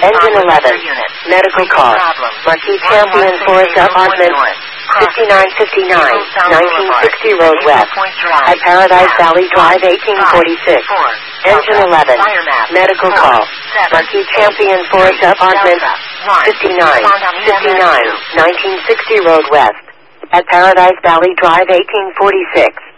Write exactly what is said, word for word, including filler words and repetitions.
Engine eleven. Medical call. Marquis Champion Forest Apartment. fifty-nine fifty-nine, nineteen sixty Road West. At Paradise Valley Drive, eighteen forty-six. Engine eleven. Medical call. Marquis Champion Forest Apartment. fifty-nine fifty-nine, nineteen sixty Road West. At Paradise Valley Drive, eighteen forty-six.